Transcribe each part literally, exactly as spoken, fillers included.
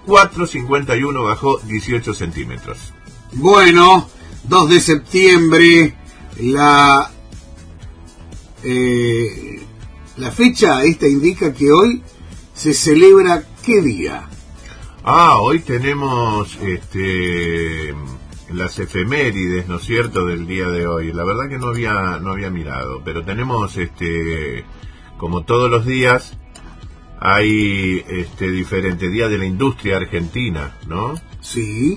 cuatro cincuenta y uno bajó dieciocho centímetros. Bueno, dos de septiembre, la eh, la fecha esta indica que hoy se celebra ¿qué día? Ah, hoy tenemos este las efemérides, ¿no es cierto?, del día de hoy. La verdad que no había no había mirado, pero tenemos este como todos los días hay este diferente día de la industria argentina, ¿no? Sí.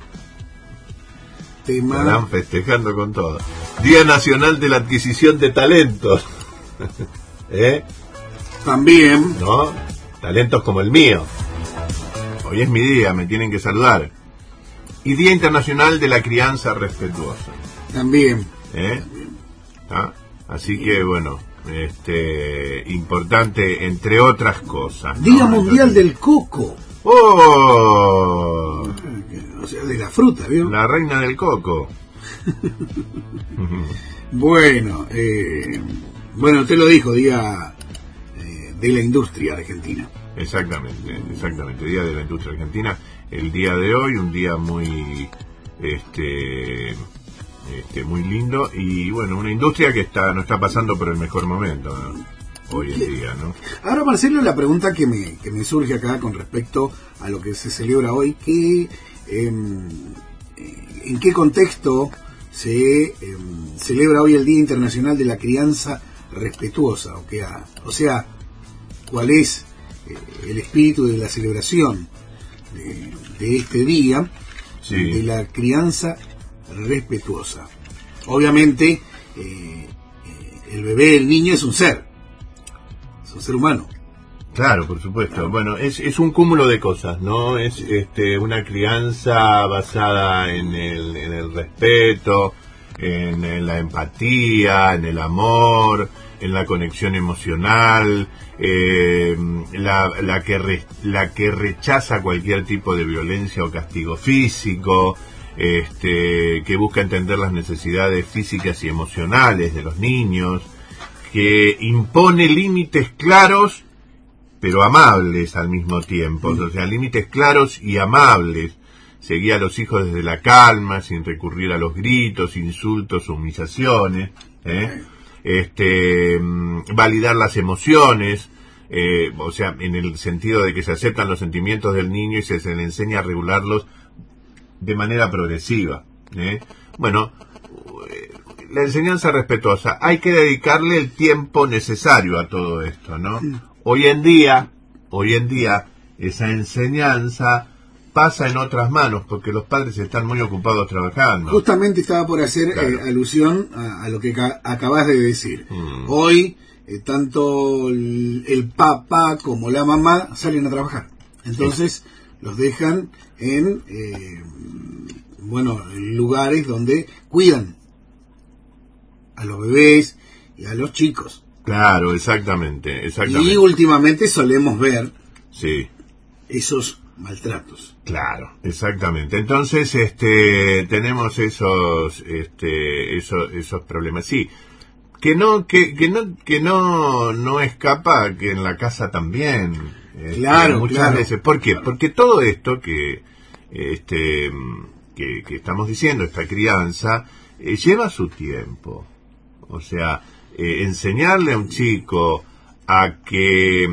Tema... Estarán festejando con todo. Día Nacional de la Adquisición de Talentos. ¿Eh? También. ¿No? Talentos como el mío. Hoy es mi día, me tienen que saludar. Y Día Internacional de la Crianza Respetuosa. También. ¿Eh? ¿Ah? Así que, bueno, este importante, entre otras cosas, Día ¿no? Mundial Entonces... del Coco. ¡Oh! O sea, de la fruta, ¿vio? La reina del coco. Bueno, eh, bueno, te lo dijo, Día eh, de la Industria Argentina. Exactamente, exactamente. Día de la Industria Argentina. El día de hoy, un día muy, este, este, muy lindo y bueno, una industria que está, no está pasando por el mejor momento, ¿no? Hoy en día, ¿no? Ahora, Marcelo, la pregunta que me que me surge acá con respecto a lo que se celebra hoy, que eh, en qué contexto se eh, celebra hoy el Día Internacional de la Crianza Respetuosa, o, que, o sea, cuál es eh, el espíritu de la celebración de, de este día, sí, de la crianza respetuosa. Obviamente, eh, eh, el bebé, el niño es un ser, es un ser humano. Claro, por supuesto. Bueno, es, es un cúmulo de cosas, ¿no? Es este, una crianza basada en el, en el respeto, en, en la empatía, en el amor, en la conexión emocional, eh, la, la, que re, la que rechaza cualquier tipo de violencia o castigo físico, este, que busca entender las necesidades físicas y emocionales de los niños, que impone límites claros pero amables al mismo tiempo, o sea, límites claros y amables. Se guía a los hijos desde la calma, sin recurrir a los gritos, insultos, humillaciones, ¿eh? Este, validar las emociones, eh, o sea, en el sentido de que se aceptan los sentimientos del niño y se, se le enseña a regularlos de manera progresiva, ¿eh? Bueno, la enseñanza respetuosa, hay que dedicarle el tiempo necesario a todo esto, ¿no? Hoy en día, hoy en día, esa enseñanza pasa en otras manos porque los padres están muy ocupados trabajando. Justamente estaba por hacer claro. eh, alusión a, a lo que ca- acabas de decir. Mm. Hoy, eh, tanto el, el papá como la mamá salen a trabajar. Entonces, sí, los dejan en, eh, bueno, lugares donde cuidan a los bebés y a los chicos. Claro, exactamente, exactamente. Y últimamente solemos ver, sí, esos maltratos. Claro, exactamente. Entonces, este, tenemos esos, este, esos, esos problemas. Sí, que no, que, que no, que no, no escapa que en la casa también. Este, claro, muchas claro. veces. ¿Por qué? Porque todo esto que, este, que, que estamos diciendo, esta crianza, eh, lleva su tiempo. O sea, eh, enseñarle a un chico a que,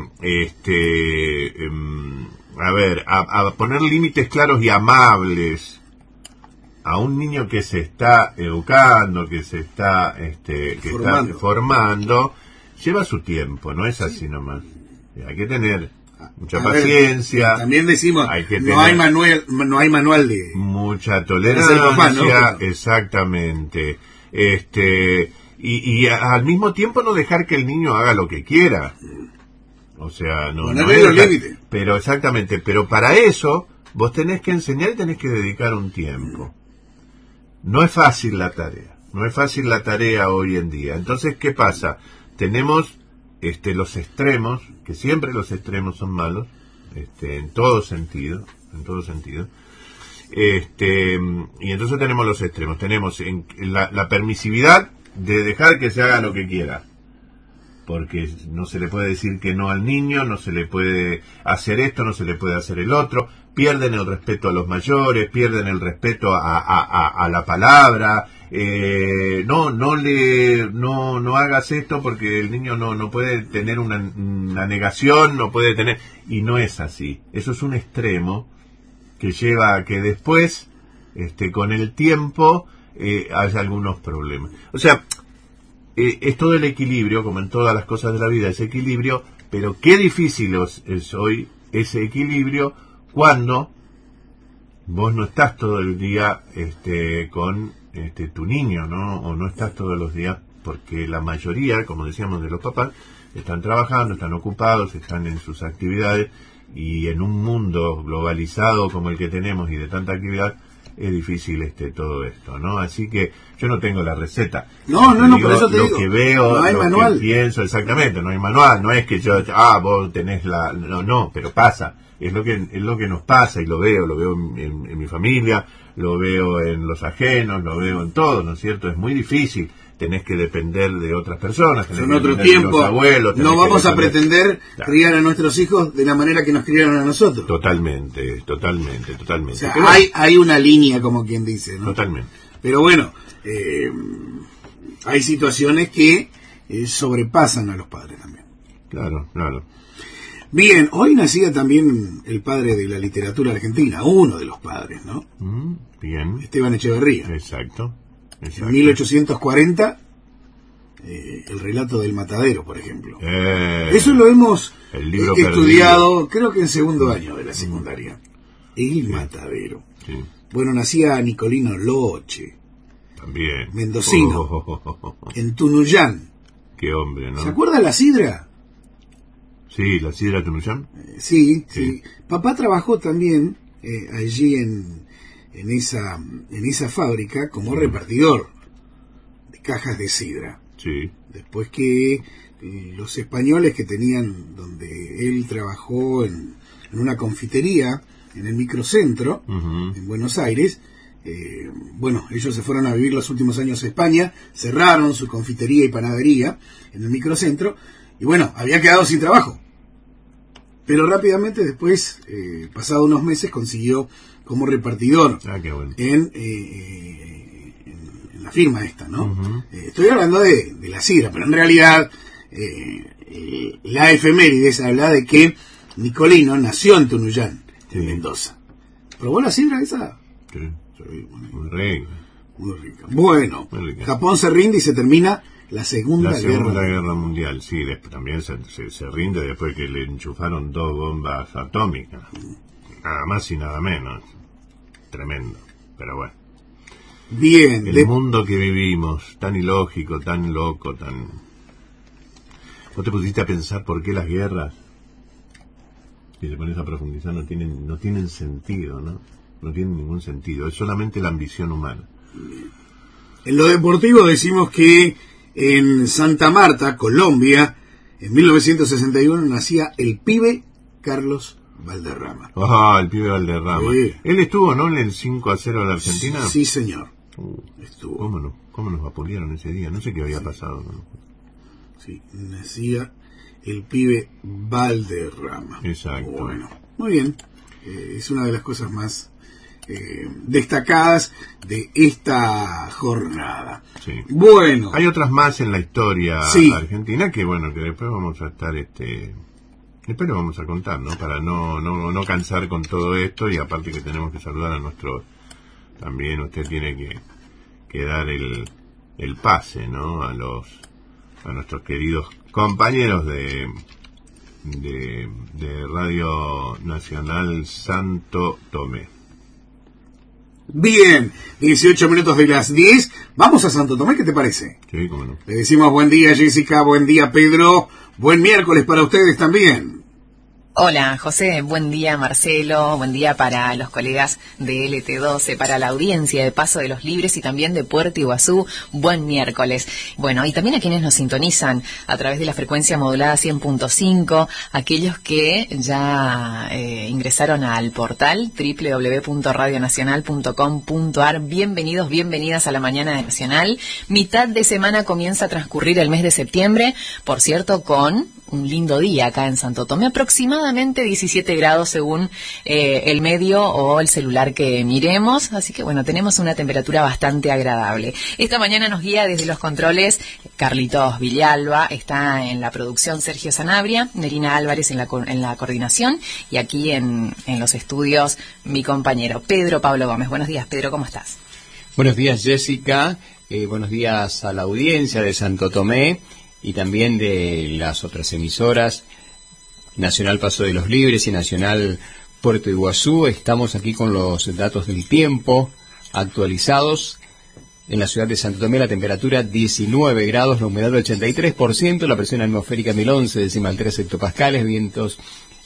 este, a ver, a, a poner límites claros y amables a un niño que se está educando, que se está, este, que formando. está formando, lleva su tiempo, no es así nomás. Hay que tener mucha a paciencia. Ver, también decimos, hay que no tener hay manual, no hay manual de mucha tolerancia, papá, ¿no? Exactamente. Este, y, y a, al mismo tiempo no dejar que el niño haga lo que quiera. O sea, no, no es los límites. Pero exactamente, pero para eso vos tenés que enseñar y tenés que dedicar un tiempo. No es fácil la tarea, no es fácil la tarea hoy en día. Entonces, ¿qué pasa? Tenemos este los extremos, que siempre los extremos son malos, este, en todo sentido, en todo sentido. Este, y entonces tenemos los extremos, tenemos en, en la, la permisividad de dejar que se haga lo que quiera. porque no se le puede decir que no al niño, no se le puede hacer esto, no se le puede hacer el otro, pierden el respeto a los mayores, pierden el respeto a, a, a, a la palabra, eh, no no le no no hagas esto porque el niño no no puede tener una, una negación, no puede tener, y no es así. Eso es un extremo que lleva a que después, este, con el tiempo, eh, haya algunos problemas. O sea, eh, es todo el equilibrio, como en todas las cosas de la vida, ese equilibrio, pero qué difícil es, es hoy ese equilibrio cuando vos no estás todo el día este, con este, tu niño, ¿no? O no estás todos los días, porque la mayoría, como decíamos, de los papás, están trabajando, están ocupados, están en sus actividades, y en un mundo globalizado como el que tenemos y de tanta actividad, es difícil este todo esto, ¿no? Así que yo no tengo la receta. No, no, no, digo, por eso te lo digo. que veo, No hay lo manual. que pienso, exactamente, no hay manual, no es que yo, ah, vos tenés la, no, no, pero pasa, es lo que es lo que nos pasa, y lo veo, lo veo en, en, en mi familia, lo veo en los ajenos, lo veo en todo, ¿no es cierto? Es muy difícil. Tenés que depender de otras personas, tenés En que otro depender tiempo, de los abuelos, tenés no vamos que a depender... pretender Claro. criar a nuestros hijos de la manera que nos criaron a nosotros. Totalmente, totalmente, totalmente. O sea, Pero, hay, hay una línea, como quien dice, ¿no? totalmente. Pero bueno, eh, hay situaciones que eh, sobrepasan a los padres también. Claro, claro. Bien, hoy nacía también el padre de la literatura argentina, uno de los padres, ¿no? Mm, bien. Esteban Echeverría. Exacto. Exacto. En mil ochocientos cuarenta, eh, el relato del matadero, por ejemplo. Eh, Eso lo hemos el libro eh, estudiado, creo que en segundo año de la secundaria. El matadero. Sí, Bueno, nacía Nicolino Loche, también. mendocino, Oh, oh, oh, oh, oh. en Tunuyán. Qué hombre, ¿no? ¿Se acuerda la sidra? Sí, la sidra Tunuyán. Eh, sí, Sí. sí. Papá trabajó también eh, allí en, en, esa, en esa fábrica como repartidor de cajas de sidra. Sí. Después que eh, los españoles que tenían, donde él trabajó en, en una confitería en el microcentro, Ujú. en Buenos Aires, eh, bueno, ellos se fueron a vivir los últimos años a España, cerraron su confitería y panadería en el microcentro, y bueno, había quedado sin trabajo. Pero rápidamente después, eh, pasado unos meses, consiguió como repartidor Ah, qué bueno. en, eh, en, en la firma esta, ¿no? Ujú. Eh, estoy hablando de, de la sidra, pero en realidad eh, eh, la efemérides habla de que Nicolino nació en Tunuyán, Sí. en Mendoza. ¿Probó la sidra esa? Sí. Sí, bueno, Muy rico. muy rica. Bueno, Muy rica. Japón se rinde y se termina la Segunda, La Segunda Guerra. Guerra Mundial, sí, después también se, se, se rinde después que le enchufaron dos bombas atómicas. Nada más y nada menos. Tremendo. Pero bueno. Bien, El de- mundo que vivimos, tan ilógico, tan loco, tan... ¿Vos te pusiste a pensar por qué las guerras, si te pones a profundizar, no tienen, no tienen sentido, ¿no? No tienen ningún sentido. Es solamente la ambición humana. en lo deportivo decimos que en Santa Marta, Colombia, en mil novecientos sesenta y uno nacía el pibe Carlos Valderrama. Ah, el pibe Valderrama. Sí. Él estuvo, ¿no? En el cinco a cero de la Argentina. Sí, señor. Uh, Estuvo. ¿Cómo, no, ¿Cómo nos vapulearon ese día? No sé qué había pasado. ¿no? Sí, nacía el pibe Valderrama. Exacto. Bueno, muy bien. Eh, es una de las cosas más eh, destacadas de esta jornada. Sí. Bueno, Hay otras más en la historia Sí. argentina que, bueno, que después vamos a estar, este... Después lo vamos a contar, ¿no? Para no, no, no cansar con todo esto, y aparte que tenemos que saludar a nuestros... También usted tiene que, que dar el, el pase, ¿no? A los... a nuestros queridos compañeros de... de, de Radio Nacional Santo Tomé. bien, dieciocho minutos de las diez. Vamos a Santo Tomé, ¿qué te parece? Sí, cómo no. Le decimos buen día, Jessica, buen día, Pedro. Buen miércoles para ustedes también. Hola, José, buen día, Marcelo, buen día para los colegas de L T doce, para la audiencia de Paso de los Libres y también de Puerto Iguazú, buen miércoles. Bueno, y también a quienes nos sintonizan a través de la frecuencia modulada cien punto cinco, aquellos que ya eh, ingresaron al portal doble u doble u doble u punto radio nacional punto com punto a r, bienvenidos, bienvenidas a la mañana de Nacional. Mitad de semana comienza a transcurrir el mes de septiembre, por cierto, con un lindo día acá en Santo Tomé, aproximadamente diecisiete grados según eh, el medio o el celular que miremos, así que bueno, tenemos una temperatura bastante agradable. Esta mañana nos guía desde los controles Carlitos Villalba, está en la producción Sergio Sanabria, Nerina Álvarez en la, en la coordinación y aquí en, en los estudios mi compañero Pedro Pablo Gómez. Buenos días, Pedro, ¿cómo estás? Buenos días, Jessica, eh, buenos días a la audiencia de Santo Tomé y también de las otras emisoras, Nacional Paso de los Libres y Nacional Puerto Iguazú. Estamos aquí con los datos del tiempo actualizados. En la ciudad de Santo Tomé la temperatura diecinueve grados, la humedad ochenta y tres por ciento, la presión atmosférica mil once decimal tres hectopascales, vientos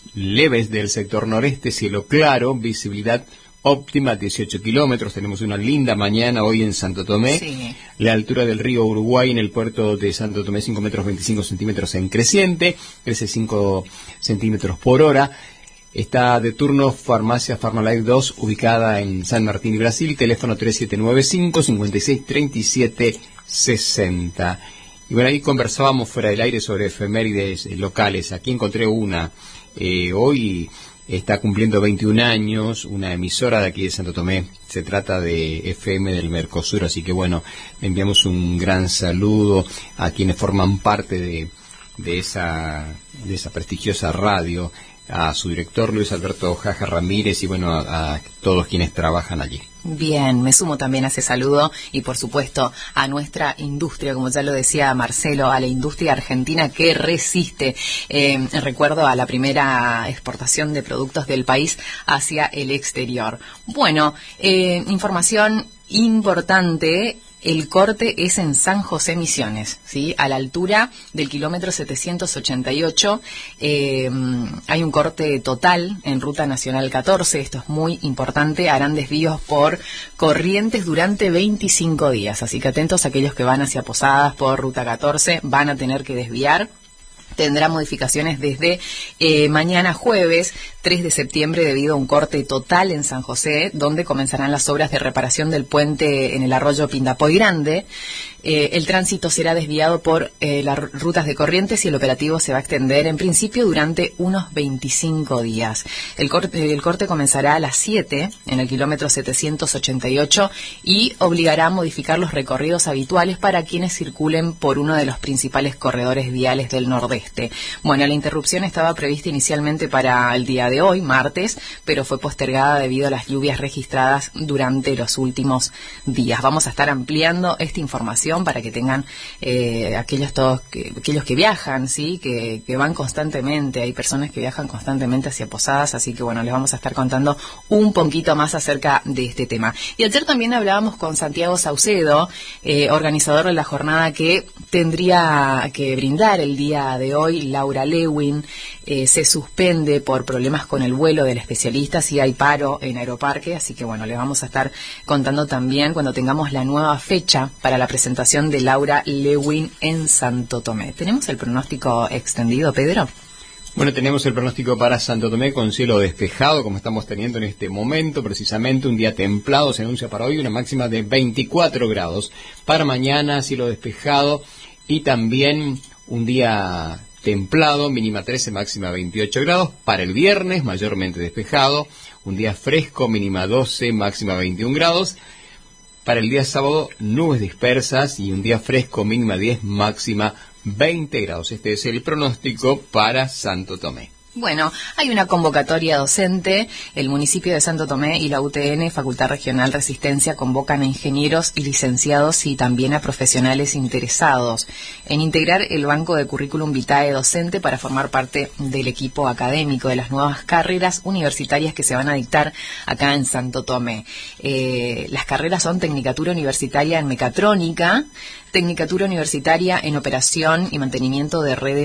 leves del sector noreste, cielo claro, visibilidad óptima dieciocho kilómetros. Tenemos una linda mañana hoy en Santo Tomé. Sí. La altura del río Uruguay en el puerto de Santo Tomé cinco metros veinticinco centímetros en creciente, crece cinco centímetros por hora. Está de turno Farmacia Farmalife dos, ubicada en San Martín y Brasil, teléfono tres siete nueve cinco, cinco seis tres siete seis cero. Y bueno, ahí conversábamos fuera del aire sobre efemérides locales. Aquí encontré una. Eh, hoy está cumpliendo veintiún años, una emisora de aquí de Santo Tomé. Se trata de F M del Mercosur, así que bueno, le enviamos un gran saludo a quienes forman parte de, de esa de esa prestigiosa radio, a su director Luis Alberto Jaja Ramírez y bueno, a, a todos quienes trabajan allí. Bien, me sumo también a ese saludo y por supuesto a nuestra industria, como ya lo decía Marcelo, a la industria argentina que resiste. Eh, recuerdo a la primera exportación de productos del país hacia el exterior. Bueno, eh, información importante. El corte es en San José Misiones, ¿sí? A la altura del kilómetro setecientos ochenta y ocho. Eh, hay un corte total en Ruta Nacional catorce, esto es muy importante. Harán desvíos por Corrientes durante veinticinco días, así que atentos a aquellos que van hacia Posadas por Ruta catorce, van a tener que desviar. Tendrá modificaciones desde eh, mañana jueves tres de septiembre debido a un corte total en San José, donde comenzarán las obras de reparación del puente en el arroyo Pindapoy Grande. Eh, el tránsito será desviado por eh, las rutas de Corrientes y el operativo se va a extender en principio durante unos veinticinco días. El corte, el corte comenzará a las siete en el kilómetro setecientos ochenta y ocho y obligará a modificar los recorridos habituales para quienes circulen por uno de los principales corredores viales del nordeste. Bueno, la interrupción estaba prevista inicialmente para el día de hoy, martes, pero fue postergada debido a las lluvias registradas durante los últimos días. Vamos a estar ampliando esta información para que tengan eh, aquellos todos que, aquellos que viajan, sí, que, que van constantemente. Hay personas que viajan constantemente hacia Posadas, así que bueno, les vamos a estar contando un poquito más acerca de este tema. Y ayer también hablábamos con Santiago Saucedo, eh, organizador de la jornada que tendría que brindar el día de hoy. Laura Lewin eh, se suspende por problemas con el vuelo del especialista, si hay paro en Aeroparque, así que bueno, les vamos a estar contando también cuando tengamos la nueva fecha para la presentación de Laura Lewin en Santo Tomé. ¿Tenemos el pronóstico extendido, Pedro? Bueno, tenemos el pronóstico para Santo Tomé con cielo despejado, como estamos teniendo en este momento, precisamente un día templado, se anuncia para hoy una máxima de veinticuatro grados. Para mañana, cielo despejado y también un día templado, mínima trece, máxima veintiocho grados. Para el viernes, mayormente despejado, un día fresco, mínima doce, máxima veintiún grados. Para el día sábado, nubes dispersas y un día fresco, mínima diez, máxima veinte grados. Este es el pronóstico para Santo Tomé. Bueno, hay una convocatoria docente. El municipio de Santo Tomé y la U T N, Facultad Regional Resistencia, convocan a ingenieros y licenciados y también a profesionales interesados en integrar el banco de currículum vitae docente para formar parte del equipo académico de las nuevas carreras universitarias que se van a dictar acá en Santo Tomé. Eh, las carreras son Tecnicatura Universitaria en Mecatrónica, Tecnicatura Universitaria en Operación y Mantenimiento de Redes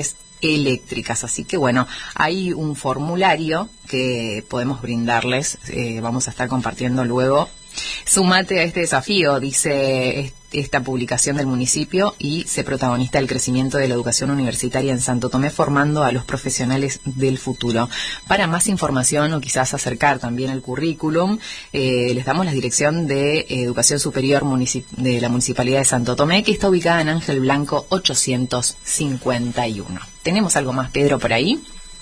eléctricas. Así que bueno, hay un formulario que podemos brindarles, eh, vamos a estar compartiendo luego. Sumate a este desafío, dice esta publicación del municipio, y sé protagonista del crecimiento de la educación universitaria en Santo Tomé, formando a los profesionales del futuro. Para más información o quizás acercar también el currículum, eh, les damos la dirección de Educación Superior municip- de la Municipalidad de Santo Tomé, que está ubicada en Ángel Blanco ochocientos cincuenta y uno. ¿Tenemos algo más, Pedro, por ahí?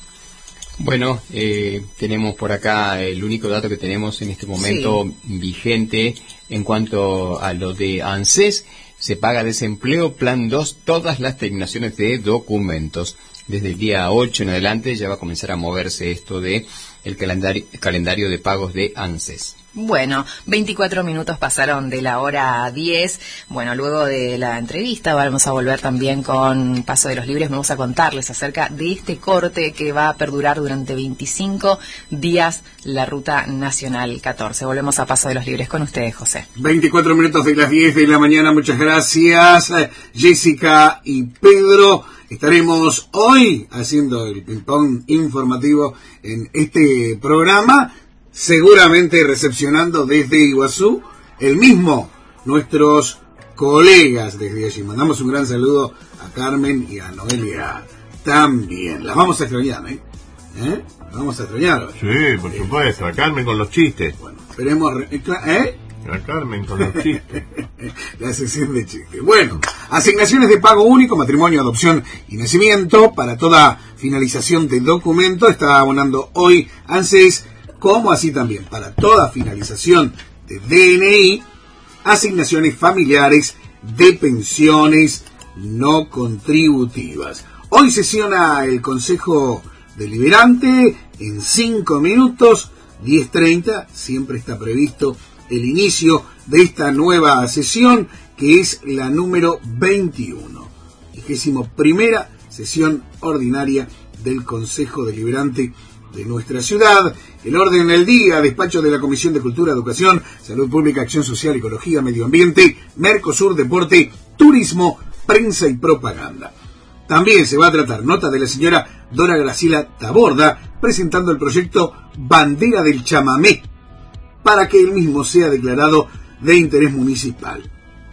Bueno, eh, tenemos por acá el único dato que tenemos en este momento sí. vigente en cuanto a lo de ANSES. Se paga desempleo, plan dos, todas las terminaciones de documentos. Desde el día ocho en adelante ya va a comenzar a moverse esto de el calendario, el calendario de pagos de ANSES. Bueno, veinticuatro minutos pasaron de la hora diez. Bueno, luego de la entrevista vamos a volver también con Paso de los Libres. Vamos a contarles acerca de este corte que va a perdurar durante veinticinco días, la Ruta Nacional catorce. Volvemos a Paso de los Libres con ustedes, José. veinticuatro minutos de las diez de la mañana. Muchas gracias, Jessica y Pedro. Estaremos hoy haciendo el ping-pong informativo en este programa, seguramente recepcionando desde Iguazú el mismo nuestros colegas desde allí. Mandamos un gran saludo a Carmen y a Noelia también. Las vamos a extrañar, ¿eh? ¿Eh? Las vamos a extrañar hoy. Sí, por supuesto, a Carmen con los chistes. Bueno, esperemos... ¿Eh? A Carmen con los chistes. La sección de chistes. Bueno, asignaciones de pago único, matrimonio, adopción y nacimiento. Para toda finalización de documento está abonando hoy ANSES, como así también para toda finalización de D N I, asignaciones familiares de pensiones no contributivas. Hoy sesiona el Consejo Deliberante en cinco minutos, diez treinta, siempre está previsto el inicio de esta nueva sesión, que es la número veintiuno, vigésimo primera sesión ordinaria del Consejo Deliberante de nuestra ciudad. El orden del día: despacho de la Comisión de Cultura, Educación, Salud Pública, Acción Social, Ecología, Medio Ambiente, Mercosur, Deporte, Turismo, Prensa y Propaganda. También se va a tratar nota de la señora Dora Graciela Taborda, presentando el proyecto Bandera del Chamamé, para que el mismo sea declarado de interés municipal.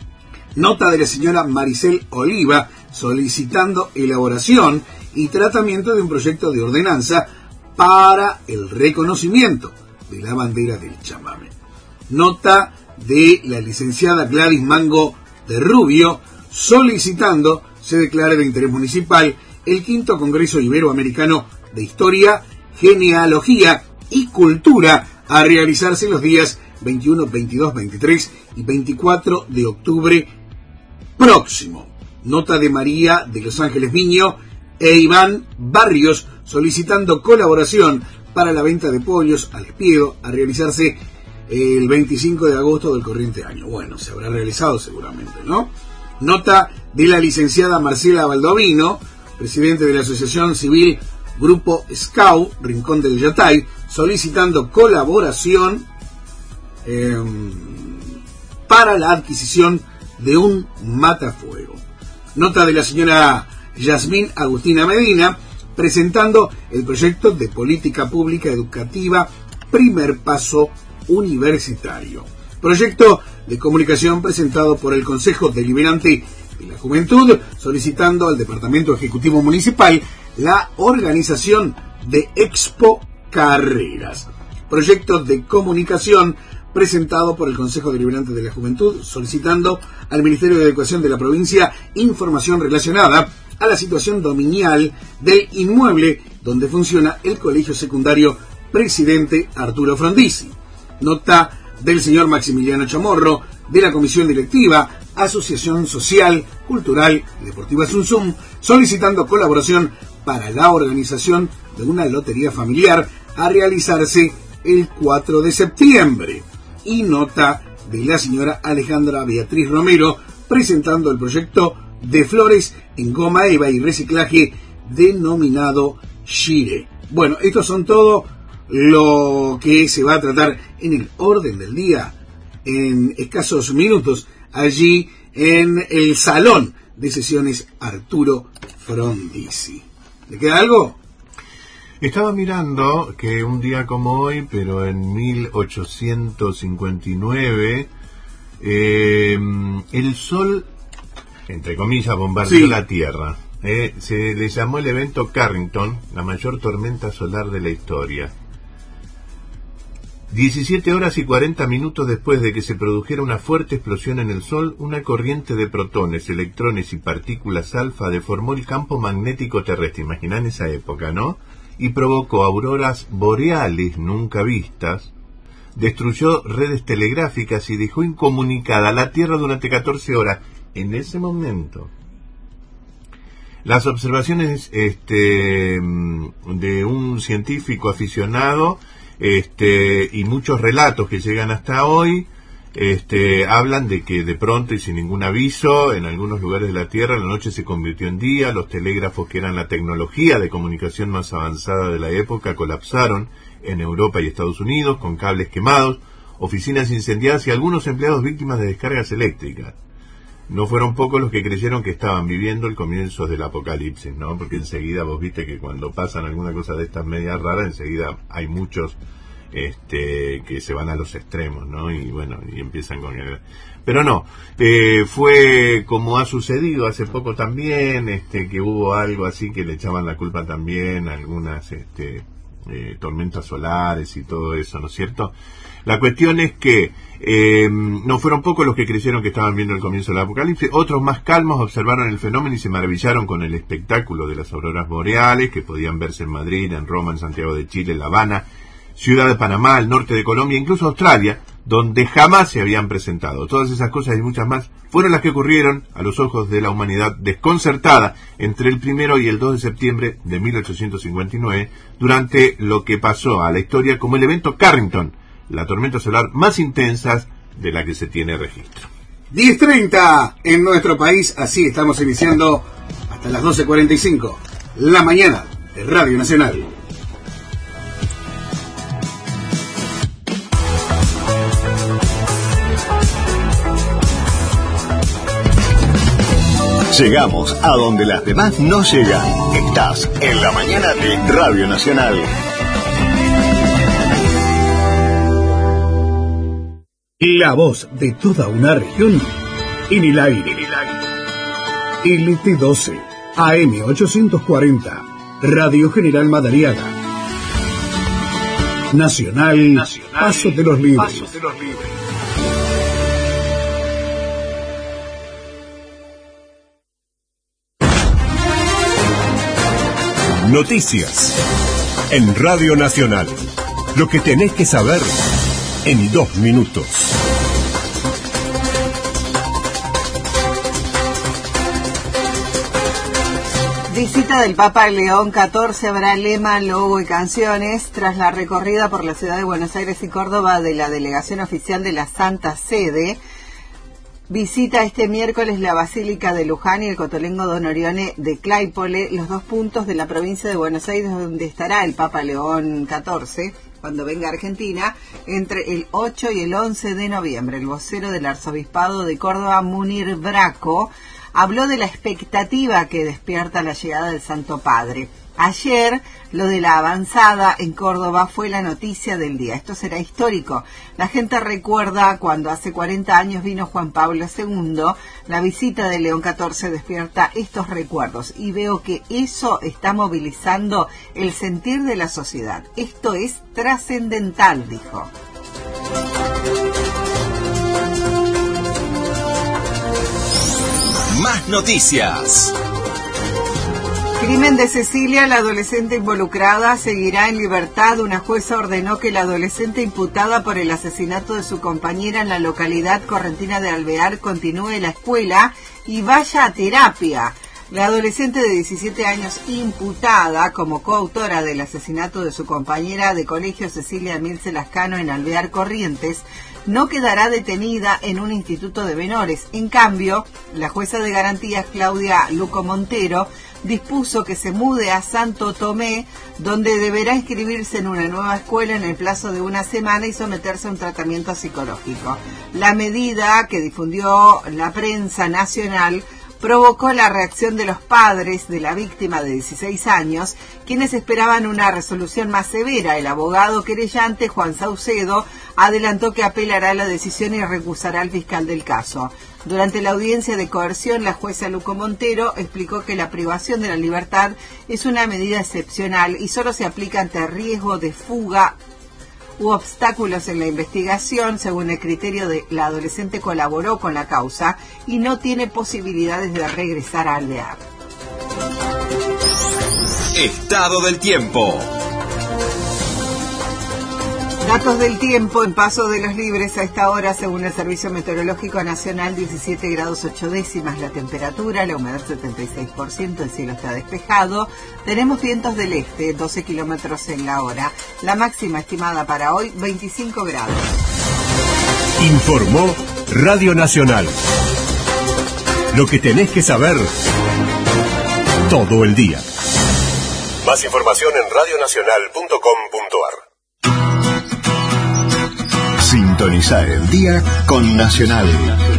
Nota de la señora Maricel Oliva, solicitando elaboración y tratamiento de un proyecto de ordenanza para el reconocimiento de la bandera del chamamé. Nota de la licenciada Gladys Mango de Rubio, solicitando se declare de interés municipal el quinto Congreso Iberoamericano de Historia, Genealogía y Cultura, a realizarse los días veintiuno, veintidós, veintitrés y veinticuatro de octubre próximo. Nota de María de Los Ángeles Viño e Iván Barrios, solicitando colaboración para la venta de pollos al espiedo, a realizarse el veinticinco de agosto del corriente año. Bueno, se habrá realizado seguramente, ¿no? Nota de la licenciada Marcela Baldovino, presidente de la Asociación Civil Grupo Scout, Rincón del Yatay, solicitando colaboración eh, para la adquisición de un matafuego. Nota de la señora Yasmín Agustina Medina, presentando el proyecto de política pública educativa Primer Paso Universitario. Proyecto de comunicación presentado por el Consejo Deliberante de la Juventud, solicitando al Departamento Ejecutivo Municipal la organización de Expo Carreras. Proyecto de comunicación presentado por el Consejo Deliberante de la Juventud, solicitando al Ministerio de Educación de la provincia información relacionada a la situación dominial del inmueble donde funciona el Colegio Secundario Presidente Arturo Frondizi. Nota del señor Maximiliano Chamorro, de la Comisión Directiva, Asociación Social, Cultural y Deportiva Zunzum, solicitando colaboración para la organización de una lotería familiar a realizarse el cuatro de septiembre. Y nota de la señora Alejandra Beatriz Romero, presentando el proyecto de flores en goma eva y reciclaje denominado Shire. Bueno, estos son todo lo que se va a tratar en el orden del día en escasos minutos allí en el Salón de Sesiones Arturo Frondizi. ¿Le queda algo? Estaba mirando que un día como hoy, pero en mil ochocientos cincuenta y nueve, eh, el Sol, entre comillas, bombardeó sí. la Tierra. Eh, se le llamó el evento Carrington, la mayor tormenta solar de la historia. diecisiete horas y cuarenta minutos después de que se produjera una fuerte explosión en el Sol, una corriente de protones, electrones y partículas alfa deformó el campo magnético terrestre. Imaginan esa época, ¿no? Y provocó auroras boreales nunca vistas, destruyó redes telegráficas y dejó incomunicada la Tierra durante catorce horas. En ese momento, las observaciones este, de un científico aficionado este, y muchos relatos que llegan hasta hoy este, hablan de que de pronto y sin ningún aviso, en algunos lugares de la Tierra la noche se convirtió en día, los telégrafos, que eran la tecnología de comunicación más avanzada de la época, colapsaron en Europa y Estados Unidos con cables quemados, oficinas incendiadas y algunos empleados víctimas de descargas eléctricas. No fueron pocos los que creyeron que estaban viviendo el comienzo del apocalipsis, ¿no? Porque enseguida vos viste que cuando pasan alguna cosa de estas medias raras, enseguida hay muchos este que se van a los extremos, ¿no? Y bueno, y empiezan con el... Pero no, eh, fue como ha sucedido hace poco también, este que hubo algo así que le echaban la culpa también a algunas este, eh, tormentas solares y todo eso, ¿no es cierto? La cuestión es que eh, no fueron pocos los que creyeron que estaban viendo el comienzo del apocalipsis. Otros más calmos observaron el fenómeno y se maravillaron con el espectáculo de las auroras boreales, que podían verse en Madrid, en Roma, en Santiago de Chile, en La Habana, Ciudad de Panamá, al norte de Colombia, incluso Australia, donde jamás se habían presentado. Todas esas cosas y muchas más fueron las que ocurrieron a los ojos de la humanidad desconcertada entre el primero y el dos de septiembre de mil ochocientos cincuenta y nueve, durante lo que pasó a la historia como el evento Carrington, la tormenta solar más intensa de la que se tiene registro. diez treinta en nuestro país, así estamos iniciando hasta las doce cuarenta y cinco, la mañana de Radio Nacional. Llegamos a donde las demás no llegan. Estás en la mañana de Radio Nacional. La voz de toda una región en el aire. L T doce, A M ochocientos cuarenta, Radio General Madariaga. Nacional, Nacional Paso de los Libres. Paso de los Libres. Noticias en Radio Nacional. Lo que tenés que saber en dos minutos. Visita del Papa León catorce, habrá lema, logo y canciones tras la recorrida por la ciudad de Buenos Aires y Córdoba de la delegación oficial de la Santa Sede. Visita este miércoles la Basílica de Luján y el Cotolengo Don Orione de Claypole, los dos puntos de la provincia de Buenos Aires donde estará el Papa León catorce cuando venga a Argentina entre el ocho y el once de noviembre. El vocero del Arzobispado de Córdoba, Munir Braco, habló de la expectativa que despierta la llegada del Santo Padre. Ayer, lo de la avanzada en Córdoba fue la noticia del día. Esto será histórico. La gente recuerda cuando hace cuarenta años vino Juan Pablo segundo. La visita de León catorce despierta estos recuerdos y veo que eso está movilizando el sentir de la sociedad. Esto es trascendental, dijo. Más noticias. Crimen de Cecilia, la adolescente involucrada seguirá en libertad. Una jueza ordenó que la adolescente imputada por el asesinato de su compañera en la localidad correntina de Alvear continúe la escuela y vaya a terapia. La adolescente de diecisiete años imputada como coautora del asesinato de su compañera de colegio Cecilia Milce Lascano en Alvear Corrientes no quedará detenida en un instituto de menores. En cambio, la jueza de garantías Claudia Luco Montero dispuso que se mude a Santo Tomé, donde deberá inscribirse en una nueva escuela en el plazo de una semana y someterse a un tratamiento psicológico. La medida que difundió la prensa nacional provocó la reacción de los padres de la víctima de dieciséis años, quienes esperaban una resolución más severa. El abogado querellante, Juan Saucedo, adelantó que apelará a la decisión y recusará al fiscal del caso. Durante la audiencia de coerción, la jueza Luco Montero explicó que la privación de la libertad es una medida excepcional y solo se aplica ante riesgo de fuga u obstáculos en la investigación. Según el criterio de la adolescente colaboró con la causa y no tiene posibilidades de regresar a Alvear. Estado del tiempo. Datos del tiempo en Paso de los Libres a esta hora, según el Servicio Meteorológico Nacional, diecisiete grados ocho décimas la temperatura, la humedad setenta y seis por ciento, el cielo está despejado. Tenemos vientos del este, doce kilómetros en la hora. La máxima estimada para hoy, veinticinco grados. Informó Radio Nacional. Lo que tenés que saber todo el día. Más información en radionacional punto com punto ar. Sintoniza el día con Nacional.